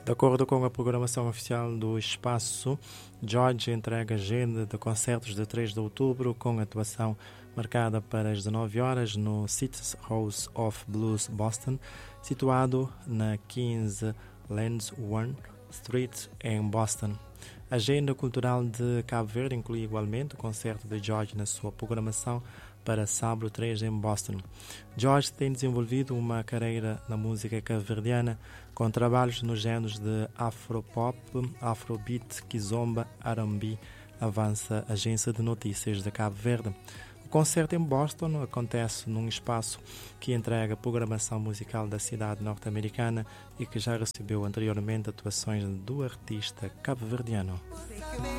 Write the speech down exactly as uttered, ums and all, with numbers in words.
De acordo com a programação oficial do espaço, George entrega agenda de concertos de três de outubro, com atuação marcada para as dezenove horas no City House of Blues Boston, situado na quinze Lansdowne Street, em Boston. A agenda cultural de Cabo Verde inclui igualmente o concerto de George na sua programação para sábado três em Boston. George tem desenvolvido uma carreira na música cabo-verdiana com trabalhos nos géneros de afropop, afrobeat, kizomba, R and B, avança a agência de notícias de Cabo Verde. O concerto em Boston acontece num espaço que entrega programação musical da cidade norte-americana e que já recebeu anteriormente atuações do artista cabo-verdiano.